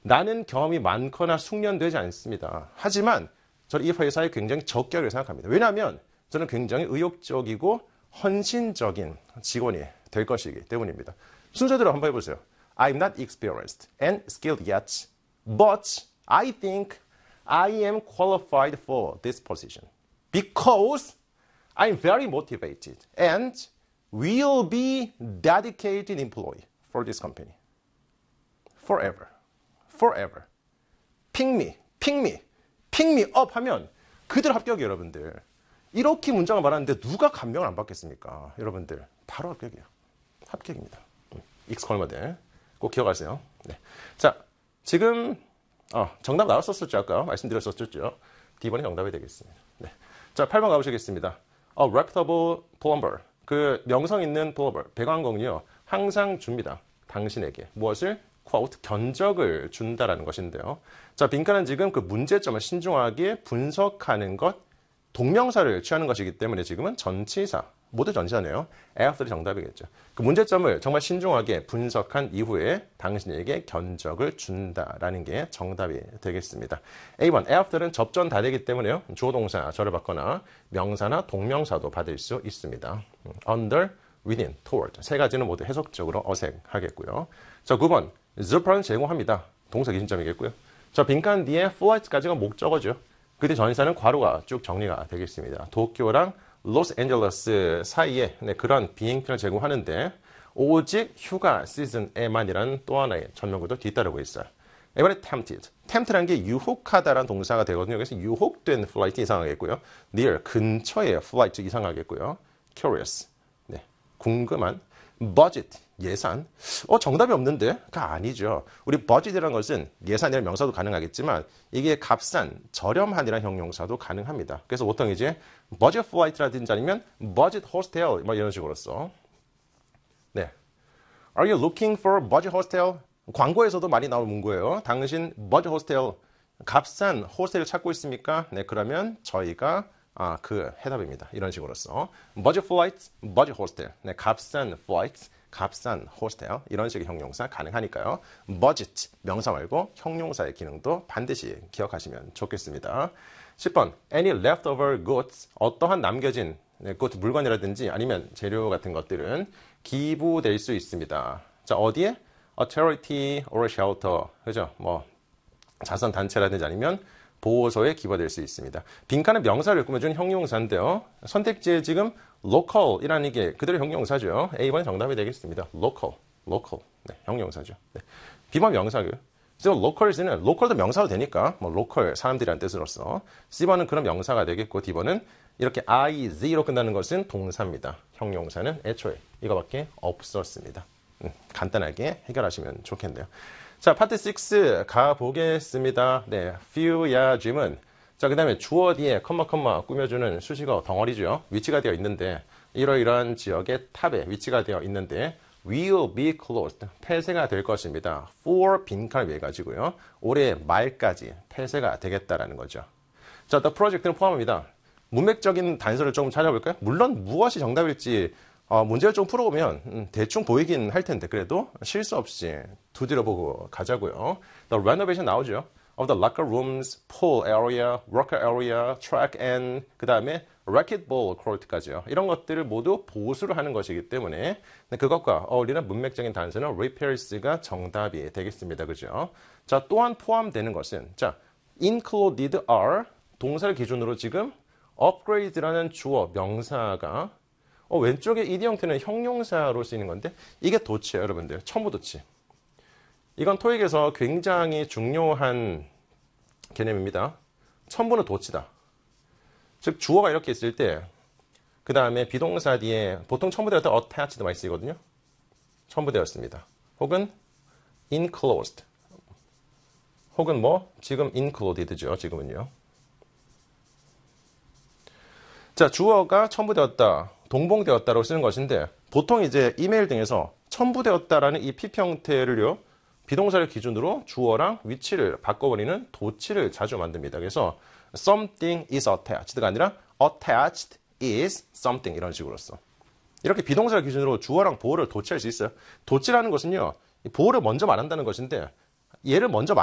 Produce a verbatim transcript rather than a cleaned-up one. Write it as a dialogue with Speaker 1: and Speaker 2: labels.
Speaker 1: 나는 경험이 많거나 숙련되지 않습니다. 하지만 저는 이 회사에 굉장히 적격이라고 생각합니다. 왜냐하면 저는 굉장히 의욕적이고 헌신적인 직원이 될 것이기 때문입니다. 순서대로 한번 해보세요. I'm not experienced and skilled yet, but I think I am qualified for this position because I'm very motivated and will be dedicated employee for this company. Forever. Forever. Pick me, pick me, pick me up 하면 그대로 합격이에요, 여러분들. 이렇게 문장을 말하는데 누가 감명을 안 받겠습니까? 여러분들, 바로 합격이에요. 합격입니다. 익스컬 모델. 꼭 기억하세요. 네. 자, 지금 어, 정답 나왔었었죠. 아까 말씀드렸었죠. D번이 정답이 되겠습니다. 네. 자, 팔 번 가보시겠습니다. A reputable plumber. 그 명성 있는 플럼버, 배관공이요. 항상 줍니다. 당신에게. 무엇을? quote, 견적을 준다라는 것인데요. 자, 빈칸은 지금 그 문제점을 신중하게 분석하는 것, 동명사를 취하는 것이기 때문에 지금은 전치사, 모두 전치사네요. after이 정답이겠죠. 그 문제점을 정말 신중하게 분석한 이후에 당신에게 견적을 준다라는 게 정답이 되겠습니다. 에이 번, after는 접전 다 되기 때문에요. 주어 동사, 절을 받거나 명사나 동명사도 받을 수 있습니다. under, within, toward. 세 가지는 모두 해석적으로 어색하겠고요. 자, 구 번, suppli는 제공합니다. 동사 기준점이겠고요. 자, 빈칸 뒤에 flight까지가 목적어죠. 그때 전치사는 괄호가 쭉 정리가 되겠습니다. 도쿄랑 로스앤젤레스 사이에 네, 그런 비행편을 제공하는데 오직 휴가 시즌에만이라는 또 하나의 전명구도 뒤따르고 있어요. 이번에 tempted. tempted라는 게 유혹하다라는 동사가 되거든요. 그래서 유혹된 flight 이상하겠고요. near, 근처의 flight 이상하겠고요. curious, 네, 궁금한. budget, 예산. 어, 정답이 없는데?가 아니죠. 우리 budget이라는 것은 예산이라는 명사도 가능하겠지만 이게 값싼, 저렴한이라는 형용사도 가능합니다. 그래서 보통 이제 budget flight라든지 아니면 budget hostel 뭐 이런 식으로 써. 네. Are you looking for budget hostel? 광고에서도 많이 나오는 문구예요. 당신 budget hostel, 값싼 호스텔을 찾고 있습니까? 네, 그러면 저희가 아, 그 해답입니다. 이런 식으로서 budget flights, budget hostel. 네, 값싼 flights, 값싼 호스텔. 이런 식의 형용사 가능하니까요. budget, 명사 말고 형용사의 기능도 반드시 기억하시면 좋겠습니다. 십 번, any leftover goods. 어떠한 남겨진 네, goods, 물건이라든지 아니면 재료 같은 것들은 기부될 수 있습니다. 자, 어디에? a charity or a shelter. 그죠? 뭐 자선단체라든지 아니면 보호소에 기부될 수 있습니다. 빈칸은 명사를 꾸며준 형용사인데요. 선택지에 지금 local이라는 게 그대로 형용사죠. 에이 번이 정답이 되겠습니다. local, local. 네, 형용사죠. 네. 비 번 명사고요. 그래서 locals는 local도 명사도 되니까 뭐 local 사람들이라는 뜻으로서 씨 번은 그런 명사가 되겠고 디 번은 이렇게 iz로 끝나는 것은 동사입니다. 형용사는 애초에 이거밖에 없었습니다. 음, 간단하게 해결하시면 좋겠네요. 자, 파트 육 가보겠습니다. 네, few야 짐은 자, 그 다음에 주어 뒤에 컴마 컴마 꾸며주는 수식어 덩어리죠. 위치가 되어 있는데 이러이러한 지역의 탑에 위치가 되어 있는데 will be closed, 폐쇄가 될 것입니다. for 빈칸을 위해 가지고요. 올해 말까지 폐쇄가 되겠다라는 거죠. 자, the project는 포함합니다. 문맥적인 단서를 조금 찾아볼까요? 물론 무엇이 정답일지 어, 문제를 좀 풀어보면 음, 대충 보이긴 할 텐데 그래도 실수 없이 두드려보고 가자고요. The renovation 나오죠. Of the locker rooms, pool area, worker area, track and 그 다음에 racquetball court까지요. 이런 것들을 모두 보수를 하는 것이기 때문에 그것과 어울리는 문맥적인 단서는 repairs가 정답이 되겠습니다. 그죠? 자, 또한 포함되는 것은 자, included are 동사를 기준으로 지금 upgrade라는 주어 명사가 어, 왼쪽에 이디 형태는 형용사로 쓰이는 건데 이게 도치예요, 여러분들. 첨부 도치. 이건 토익에서 굉장히 중요한 개념입니다. 첨부는 도치다. 즉 주어가 이렇게 있을 때 그 다음에 비동사 뒤에 보통 첨부되었을 때 attached 많이 쓰이거든요. 첨부되었습니다. 혹은 enclosed. 혹은 뭐 지금 included죠. 지금은요. 자, 주어가 첨부되었다. 동봉되었다라고 쓰는 것인데 보통 이제 이메일 등에서 첨부되었다라는 이 피피 형태를요. 비동사를 기준으로 주어랑 위치를 바꿔버리는 도치를 자주 만듭니다. 그래서 something is attached가 아니라 attached is something 이런 식으로 써. 이렇게 비동사를 기준으로 주어랑 보어를 도치할 수 있어요. 도치라는 것은요. 보어를 먼저 말한다는 것인데 얘를 먼저 말